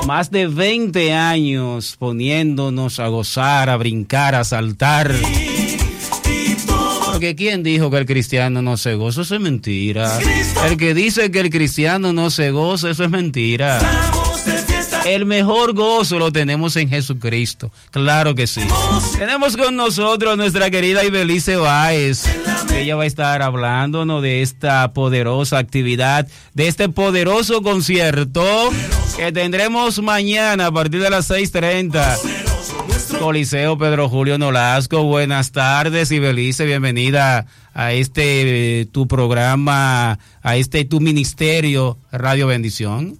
Más de 20 años poniéndonos a gozar, a brincar, a saltar. Porque ¿quién dijo que el cristiano no se goza? Eso es mentira. El que dice que el cristiano no se goza, eso es mentira. El mejor gozo lo tenemos en Jesucristo. Claro que sí. Tenemos con nosotros a nuestra querida Ibelice Báez. Ella va a estar hablándonos de esta poderosa actividad, de este poderoso concierto que tendremos mañana a partir de las 6:30. Coliseo Pedro Julio Nolasco. Buenas tardes, Ibelice. Bienvenida a tu programa, a tu ministerio Radio Bendición.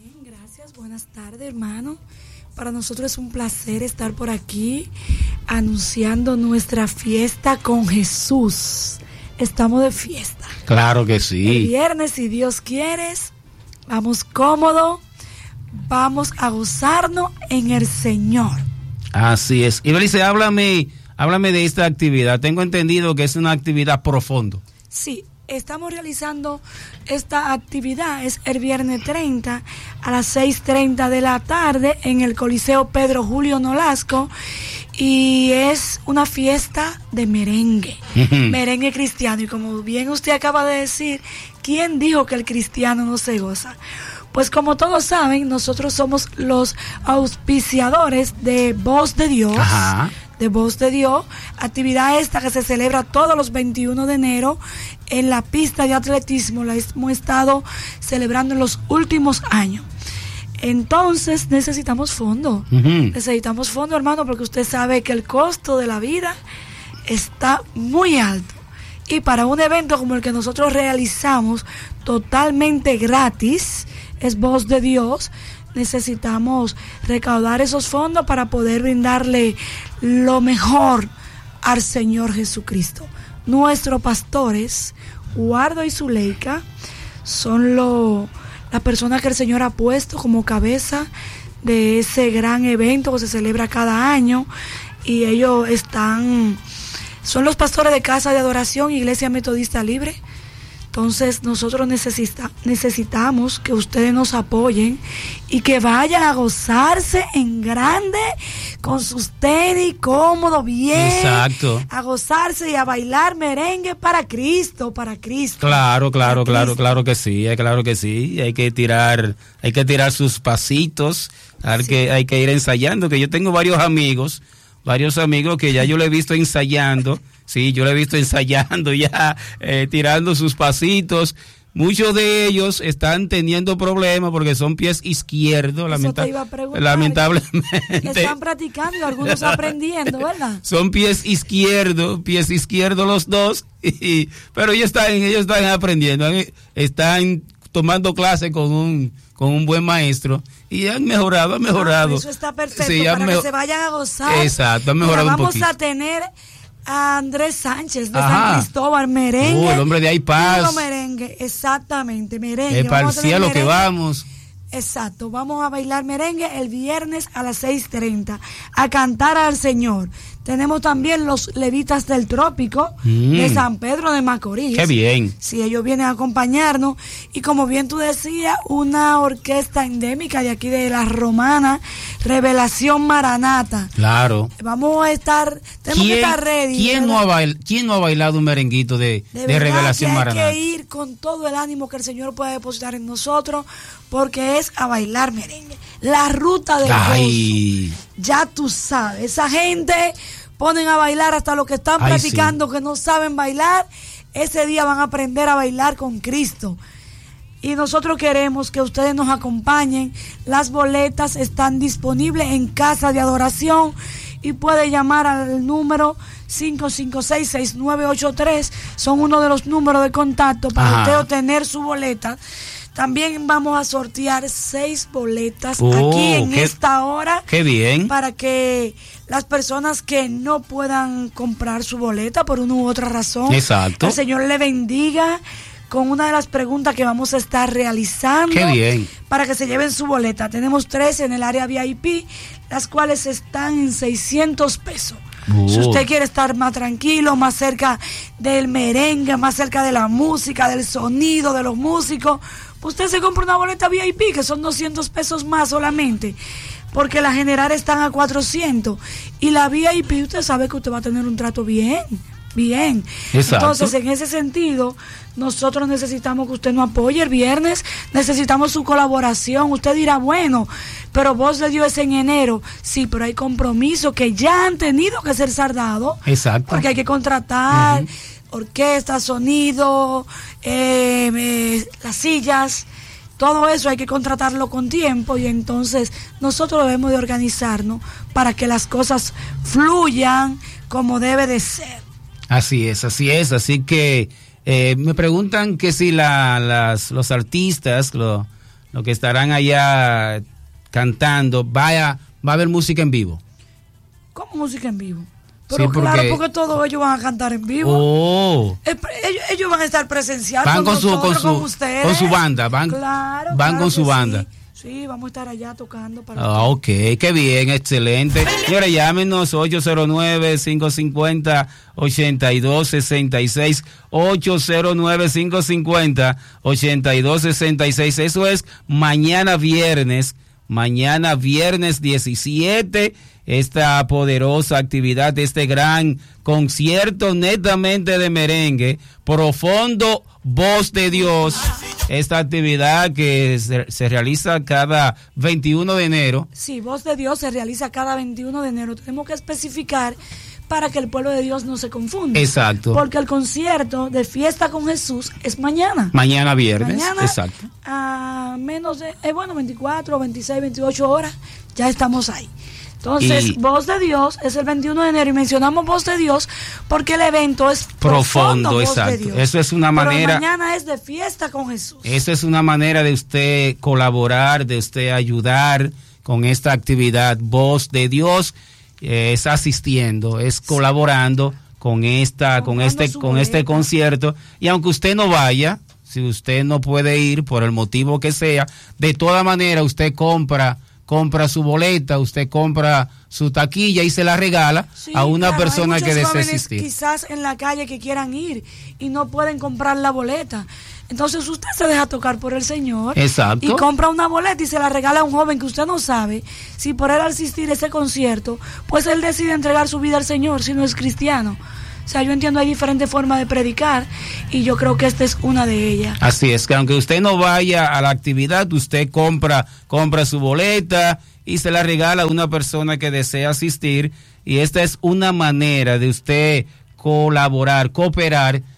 Buenas tardes, hermano. Para nosotros es un placer estar por aquí anunciando nuestra fiesta con Jesús. Estamos de fiesta. Claro que sí. El viernes, si Dios quiere, vamos cómodo, vamos a gozarnos en el Señor. Así es. Ibelice, háblame de esta actividad. Tengo entendido que es una actividad profundo. Sí. Estamos realizando esta actividad, es el viernes 30 a las 6:30 de la tarde en el Coliseo Pedro Julio Nolasco, y es una fiesta de merengue, merengue cristiano. Y como bien usted acaba de decir, ¿quién dijo que el cristiano no se goza? Pues como todos saben, nosotros somos los auspiciadores de Voz de Dios. Ajá. De Voz de Dios, actividad esta que se celebra todos los 21 de enero en la pista de atletismo. La hemos estado celebrando en los últimos años. Entonces necesitamos fondo. Necesitamos fondo, hermano, porque usted sabe que el costo de la vida está muy alto. Y para un evento como el que nosotros realizamos totalmente gratis, es Voz de Dios, necesitamos recaudar esos fondos para poder brindarle lo mejor al Señor Jesucristo. Nuestros pastores, Guardo y Zuleika, son la persona que el Señor ha puesto como cabeza de ese gran evento que se celebra cada año, y ellos son los pastores de Casa de Adoración, Iglesia Metodista Libre. Entonces nosotros necesitamos que ustedes nos apoyen y que vayan a gozarse en grande con sus tenis, cómodo, bien. Exacto. A gozarse y a bailar merengue para Cristo, para Cristo. Claro que sí, Hay que tirar sus pasitos, hay que ir ensayando, que yo tengo varios amigos que ya yo lo he visto ensayando. Sí, yo lo he visto ensayando ya, tirando sus pasitos. Muchos de ellos están teniendo problemas porque son pies izquierdos, lamentablemente. Están practicando y algunos aprendiendo, ¿verdad? Son pies izquierdos los dos, pero ellos están aprendiendo, están tomando clases con un buen maestro y han mejorado. Eso está perfecto, sí, para que se vayan a gozar. Exacto, han mejorado un poquito. Vamos a tener a Andrés Sánchez de San Cristóbal, merengue. El hombre de Hay Paz. Merengue, exactamente, merengue. Para el cielo que vamos. Exacto, vamos a bailar merengue el viernes a las 6:30, a cantar al Señor. Tenemos también los Levitas del Trópico de San Pedro de Macorís. ¡Qué bien! Sí, ellos vienen a acompañarnos. Y como bien tú decías, una orquesta endémica de aquí de La Romana, Revelación Maranata. Claro. Vamos a estar, tenemos que estar ready. ¿Quién no ha bailado un merenguito de Revelación Maranata? Hay que ir con todo el ánimo que el Señor puede depositar en nosotros, porque es a bailar merengue. La ruta del gozo. Ya tú sabes, esa gente ponen a bailar hasta los que están practicando, que no saben bailar. Ese día van a aprender a bailar con Cristo. Y nosotros queremos que ustedes nos acompañen. Las boletas están disponibles en Casa de Adoración y puede llamar al número 556-6983. Son uno de los números de contacto para usted obtener su boleta. También vamos a sortear 6 boletas aquí en esta hora. ¡Qué bien! Para que las personas que no puedan comprar su boleta por una u otra razón, exacto, el Señor le bendiga con una de las preguntas que vamos a estar realizando. ¡Qué bien! Para que se lleven su boleta. Tenemos 3 en el área VIP, las cuales están en 600 pesos. Si usted quiere estar más tranquilo, más cerca del merengue, más cerca de la música, del sonido de los músicos, usted se compra una boleta VIP, que son 200 pesos más solamente, porque las generales están a 400, y la VIP usted sabe que usted va a tener un trato bien. Exacto. Entonces, en ese sentido, nosotros necesitamos que usted nos apoye el viernes, necesitamos su colaboración. Usted dirá, bueno, pero Voz de Dios es en enero. Sí, pero hay compromisos que ya han tenido que ser saldados. Exacto. Porque hay que contratar orquesta, sonido, las sillas. Todo eso hay que contratarlo con tiempo, y entonces nosotros debemos de organizarnos para que las cosas fluyan como debe de ser. Así es, así que me preguntan que si los artistas, lo que estarán allá cantando, va a haber música en vivo. ¿Cómo música en vivo? Pero sí, claro, porque todos ellos van a cantar en vivo. Oh. Ellos van a estar presenciando van con ustedes. Con su banda, van con su banda. Sí, vamos a estar allá tocando. Ok, qué bien, excelente. Señores, llámenos 809-550-8266, 809-550-8266. Eso es mañana viernes 17, esta poderosa actividad, este gran concierto netamente de merengue, Profundo Voz de Dios. Esta actividad que se realiza cada 21 de enero. Sí, Voz de Dios se realiza cada 21 de enero. Tenemos que especificar para que el pueblo de Dios no se confunda. Exacto. Porque el concierto de Fiesta con Jesús es mañana. Mañana viernes. Mañana, exacto. A menos de, 24, 26, 28 horas, ya estamos ahí. Entonces, Voz de Dios es el 21 de enero, y mencionamos Voz de Dios porque el evento es profundo, exacto. Voz de Dios. Eso es una manera. Pero mañana es de Fiesta con Jesús. Eso es una manera de usted colaborar, de usted ayudar con esta actividad. Voz de Dios es asistiendo, es colaborando con este concierto. Y aunque usted no vaya, si usted no puede ir por el motivo que sea, de toda manera usted compra su boleta, usted compra su taquilla y se la regala a una persona que desee asistir. Quizás en la calle que quieran ir y no pueden comprar la boleta. Entonces usted se deja tocar por el Señor. Exacto. Y compra una boleta y se la regala a un joven que usted no sabe si por él asistir a ese concierto, pues él decide entregar su vida al Señor si no es cristiano. O sea, yo entiendo, hay diferentes formas de predicar, y yo creo que esta es una de ellas. Así es, que aunque usted no vaya a la actividad, usted compra su boleta y se la regala a una persona que desea asistir, y esta es una manera de usted colaborar, cooperar